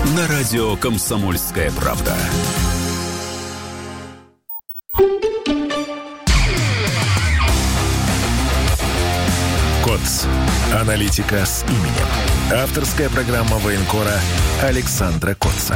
на радио «Комсомольская правда». КОЦ. Аналитика с именем. Авторская программа военкора Александра Котца.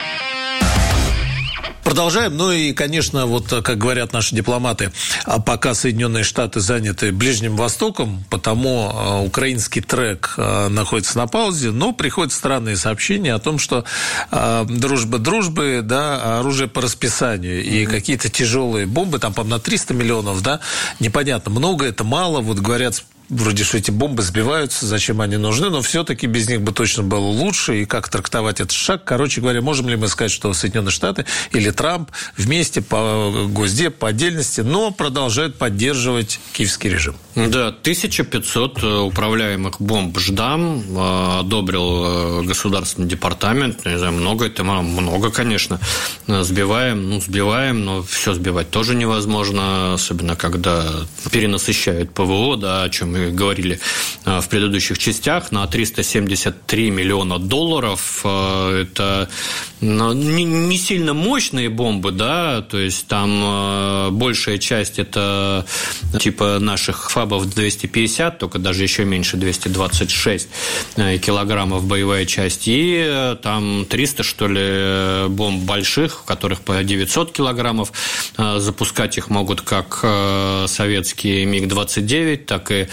Продолжаем. Ну и, конечно, вот, как говорят наши дипломаты, пока Соединенные Штаты заняты Ближним Востоком, потому украинский трек находится на паузе, но приходят странные сообщения о том, что дружба дружбы, да, оружие по расписанию и какие-то тяжелые бомбы, там, по-моему, на 300 миллионов, да, непонятно, много это, мало, вот говорят, вроде что эти бомбы сбиваются, зачем они нужны, но все-таки без них бы точно было лучше, и как трактовать этот шаг. Короче говоря, можем ли мы сказать, что Соединенные Штаты или Трамп вместе по Госдеп, по отдельности, но продолжают поддерживать киевский режим? Да, 1500 управляемых бомб «Ждам» одобрил Государственный департамент. Не знаю, много это, много, конечно. Сбиваем, но все сбивать тоже невозможно, особенно когда перенасыщают ПВО, да, о чем мы говорили в предыдущих частях, на 373 миллиона долларов. Это не сильно мощные бомбы, да, то есть там большая часть это типа наших ФАБов 250, только даже еще меньше, 226 килограммов боевая часть, и там 300, что ли, бомб больших, в которых по 900 килограммов. Запускать их могут как советские МиГ-29, так и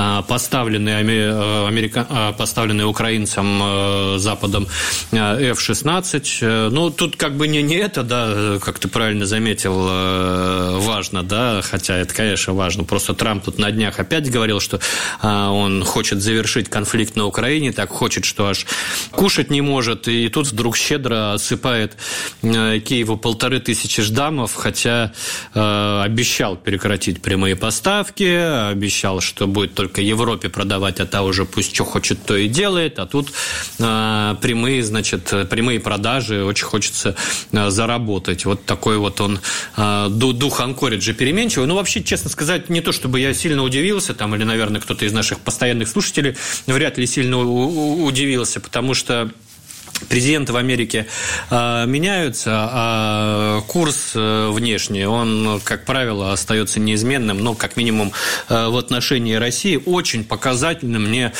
поставленные украинцам Западом F-16. Ну, тут как бы не это, да, как ты правильно заметил, важно, да, хотя это, конечно, важно. Просто Трамп тут на днях опять говорил, что он хочет завершить конфликт на Украине, так хочет, что аж кушать не может, и тут вдруг щедро отсыпает Киеву 1500 ждамов, хотя обещал прекратить прямые поставки, обещал, что будет только Европе продавать, а та уже пусть что хочет, то и делает, а тут прямые продажи, очень хочется заработать. Вот такой вот он дух Анкориджа переменчивый. Ну, вообще, честно сказать, не то чтобы я сильно удивился, там, или, наверное, кто-то из наших постоянных слушателей вряд ли сильно удивился, потому что президенты в Америке меняются, а курс внешний, он, как правило, остается неизменным, но, как минимум, в отношении России очень показательным мне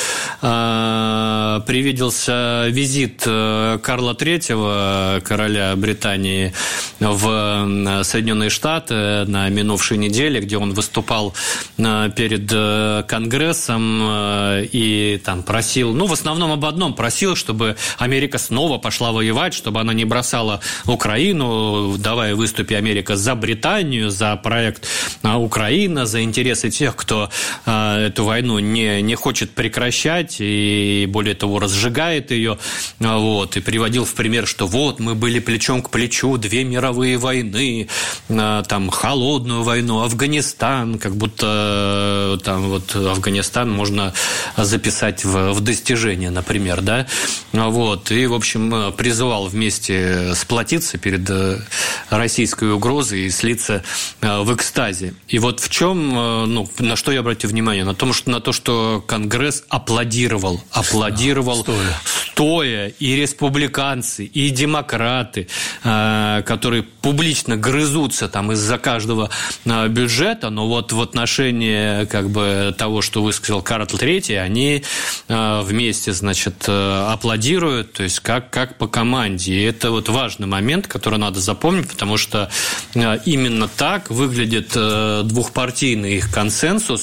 привиделся визит Карла III, короля Британии, в Соединенные Штаты на минувшей неделе, где он выступал перед Конгрессом и там просил, в основном об одном, просил, чтобы Америка снова пошла воевать, чтобы она не бросала Украину. Давай выступи, Америка, за Британию, за проект Украина, за интересы тех, кто эту войну не хочет прекращать и, более того, разжигает ее. Вот. И приводил в пример, что вот мы были плечом к плечу, 2 мировые войны, там холодную войну, Афганистан, как будто там вот Афганистан можно записать в достижение, например, да. Вот. И, в общем, призывал вместе сплотиться перед российской угрозой и слиться в экстазе. И вот в чем, на что я обратил внимание? На то, что Конгресс аплодировал стоя, и республиканцы, и демократы, которые публично грызутся там из-за каждого бюджета, но вот в отношении как бы того, что высказал Карл III, они вместе, значит, аплодируют, то есть как по команде. И это вот важный момент, который надо запомнить, потому что именно так выглядит двухпартийный их консенсус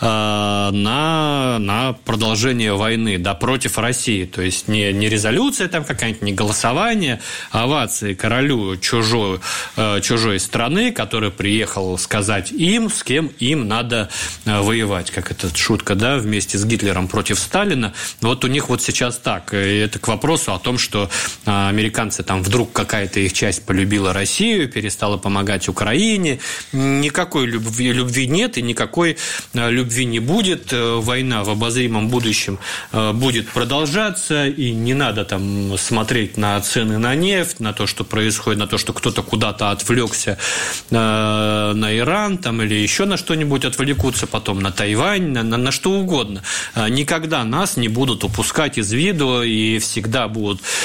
на продолжение войны, да, против России. То есть не резолюция там какая-нибудь, не голосование, а овации королю чужой страны, который приехал сказать им, с кем им надо воевать. Как эта шутка, да, вместе с Гитлером против Сталина. Вот у них вот сейчас так. И это к вопросу о том, что американцы там вдруг какая-то их часть полюбила Россию, перестала помогать Украине. Никакой любви нет и никакой любви не будет. Война в обозримом будущем будет продолжаться, и не надо там смотреть на цены на нефть, на то, что происходит, на то, что кто-то куда-то отвлекся на Иран там, или еще на что-нибудь отвлекутся, потом на Тайвань, на что угодно. Никогда нас не будут упускать из виду и всегда будут